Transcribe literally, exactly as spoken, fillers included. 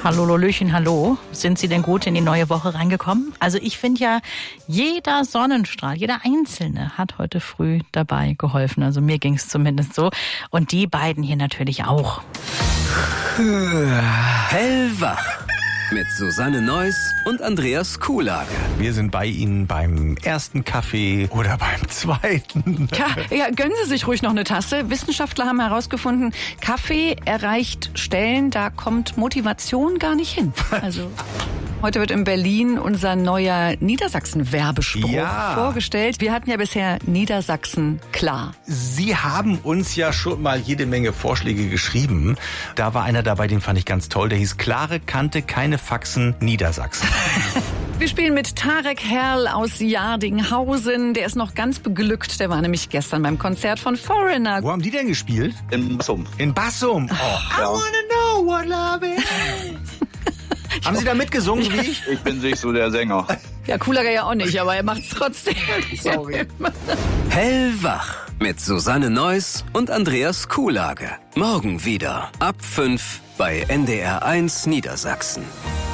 Hallo, Lolöchen, hallo. Sind Sie denn gut in die neue Woche reingekommen? Also ich finde ja, jeder Sonnenstrahl, jeder Einzelne hat heute früh dabei geholfen. Also mir ging es zumindest so. Und die beiden hier natürlich auch. Hellwach mit Susanne Neuss und Andreas Kuhlage. Wir sind bei Ihnen beim ersten Kaffee oder beim zweiten. Ja, ja, gönnen Sie sich ruhig noch eine Tasse. Wissenschaftler haben herausgefunden, Kaffee erreicht Stellen, da kommt Motivation gar nicht hin. Also heute wird in Berlin unser neuer Niedersachsen-Werbespruch Ja. vorgestellt. Wir hatten ja bisher Niedersachsen klar. Sie haben uns ja schon mal jede Menge Vorschläge geschrieben. Da war einer dabei, den fand ich ganz toll. Der hieß Klare Kante, keine Faxen, Niedersachsen. Wir spielen mit Tarek Herrl aus Jardinghausen. Der ist noch ganz beglückt. Der war nämlich gestern beim Konzert von Foreigner. Wo haben die denn gespielt? In Bassum. In Bassum. Oh, I ja. wanna know what love is. Haben Sie da mitgesungen, so wie ich? Ich bin nicht so der Sänger. Ja, Kuhlager ja auch nicht, aber er macht's trotzdem. Sorry. Hellwach mit Susanne Neuss und Andreas Kuhlage. Morgen wieder ab fünf bei N D R eins Niedersachsen.